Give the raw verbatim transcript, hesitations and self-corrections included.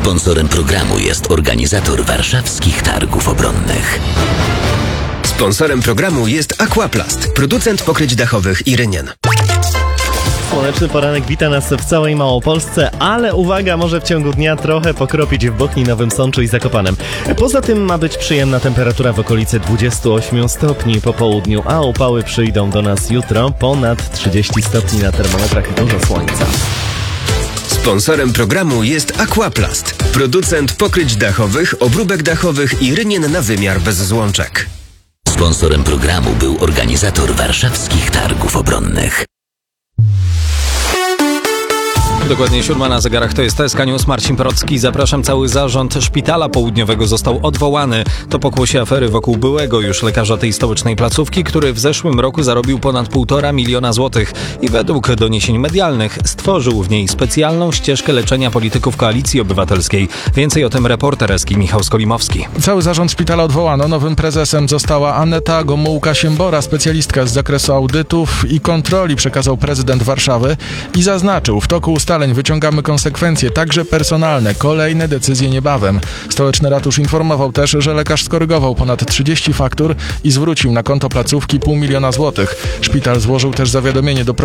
Sponsorem programu jest organizator warszawskich targów obronnych. Sponsorem programu jest Aquaplast, producent pokryć dachowych i rynien. Słoneczny poranek wita nas w całej Małopolsce, ale uwaga, może w ciągu dnia trochę pokropić w Bochni, Nowym Sączu i Zakopanem. Poza tym ma być przyjemna temperatura w okolicy dwudziestu ośmiu stopni po południu, a upały przyjdą do nas jutro, ponad trzydzieści stopni na termometrach i dużo słońca. Sponsorem programu jest Aquaplast, producent pokryć dachowych, obróbek dachowych i rynien na wymiar bez złączek. Sponsorem programu był organizator warszawskich targów obronnych. Dokładnie siódma na zegarach, to jest T S K News, Marcin Procki. Zapraszam. Cały zarząd Szpitala Południowego został odwołany. To pokłosie afery wokół byłego już lekarza tej stołecznej placówki, który w zeszłym roku zarobił ponad półtora miliona złotych i według doniesień medialnych stworzył w niej specjalną ścieżkę leczenia polityków Koalicji Obywatelskiej. Więcej o tym reporter Eski Michał Skolimowski. Cały zarząd szpitala odwołano. Nowym prezesem została Aneta Gomułka-Siembora, specjalistka z zakresu audytów i kontroli, przekazał prezydent Warszawy i zaznaczył, w toku ustaleń wyciągamy konsekwencje, także personalne. Kolejne decyzje niebawem. Stołeczny ratusz informował też, że lekarz skorygował ponad trzydzieści faktur i zwrócił na konto placówki pół miliona złotych. Szpital złożył też zawiadomienie do